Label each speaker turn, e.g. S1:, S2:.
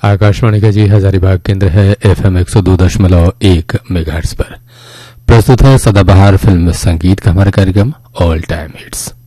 S1: आकाशवाणी का जी हजारीबाग केंद्र है FM 102.1 मेगाहर्ट्ज पर। प्रस्तुत है सदाबहार फिल्म संगीत का हमारा कार्यक्रम ऑल टाइम हिट्स।